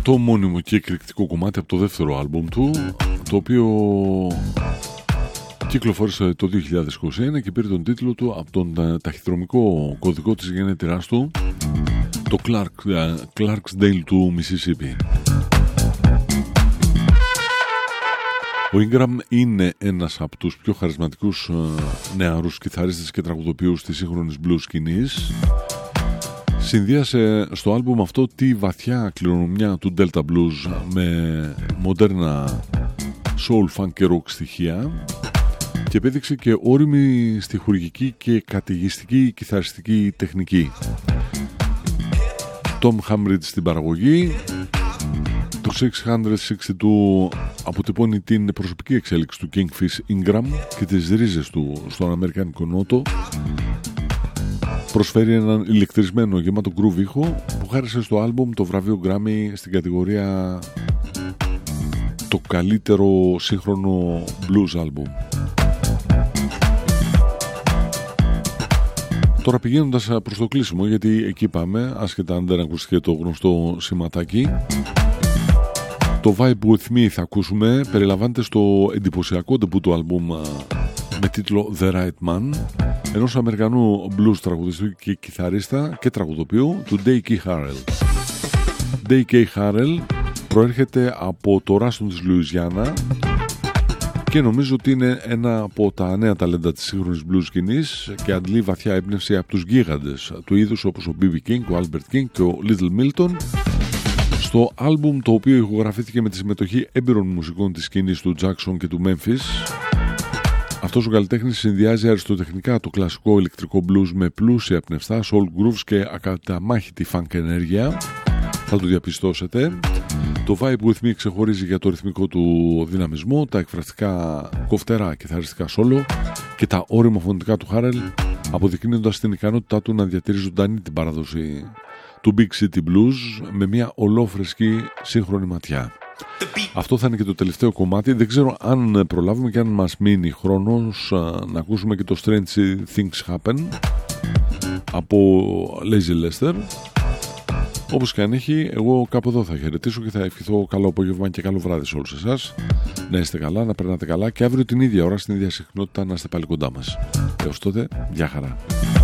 το μόνιμο και εκρηκτικό κομμάτι από το δεύτερο άλμπουμ του, το οποίο κυκλοφόρησε το 2021 και πήρε τον τίτλο του από τον ταχυδρομικό κωδικό της γενέτειράς του, το Clarksdale του Mississippi. Ο Ingram είναι ένας από τους πιο χαρισματικούς νεαρούς κιθαρίστες και τραγουδοποιούς της σύγχρονης blues σκηνής. Συνδύασε στο άλμπουμ αυτό τη βαθιά κληρονομιά του Delta Blues με μοντέρνα soul, funk και rock στοιχεία και επέδειξε και όριμη στιχουργική και καταιγιστική κιθαριστική τεχνική. Tom Hamridge στην παραγωγή. Το 662 αποτυπώνει την προσωπική εξέλιξη του Kingfish Ingram και τις ρίζες του στον αμερικάνικο νότο. Προσφέρει έναν ηλεκτρισμένο γεμάτο groove ήχο που χάρισε στο άλμπουμ το βραβείο Grammy στην κατηγορία το καλύτερο σύγχρονο blues album. Τώρα πηγαίνοντας προς το κλείσιμο, γιατί εκεί πάμε, άσχετα αν δεν ακούστηκε το γνωστό σηματάκι, το Vibe With Me θα ακούσουμε, περιλαμβάνεται στο εντυπωσιακό ντεμπού του άλμπουμ με τίτλο The Right Man, ενός Αμερικανού blues τραγουδιστή και κιθαρίστα και τραγουδοποιού, του Dake Harrell. Dake Harrell προέρχεται από το Ράστον της Λουιζιάννα και νομίζω ότι είναι ένα από τα νέα ταλέντα της σύγχρονης blues σκηνής και αντλεί βαθιά έμπνευση από τους γίγαντες του είδους όπως ο B.B. King, ο Albert King και ο Little Milton, στο άλμπουμ το οποίο ηχογραφήθηκε με τη συμμετοχή έμπειρων μουσικών της σκηνής του Jackson και του Memphis. Αυτός ο καλλιτέχνης συνδυάζει αριστοτεχνικά το κλασικό ηλεκτρικό blues με πλούσια πνευστά, soul grooves και ακαταμάχητη funk ενέργεια. Θα το διαπιστώσετε. Το Vibe With Me ξεχωρίζει για το ρυθμικό του δυναμισμό, τα εκφραστικά κοφτερά κιθαριστικά solo και τα όρημα φωνητικά του Harrell, αποδεικνύοντας την ικανότητά του να διατηρεί ζωντανή την παράδοση του Big City Blues με μια ολόφρεσκη σύγχρονη ματιά. Αυτό θα είναι και το τελευταίο κομμάτι. Δεν ξέρω αν προλάβουμε και αν μας μείνει χρόνος να ακούσουμε και το Strange Things Happen από Lazy Lester. Όπως και αν έχει, εγώ κάπου εδώ θα χαιρετήσω και θα ευχηθώ καλό απόγευμα και καλό βράδυ σε όλους εσάς. Να είστε καλά, να περνάτε καλά και αύριο την ίδια ώρα στην ίδια συχνότητα να είστε πάλι κοντά μας. Έως τότε, γεια χαρά.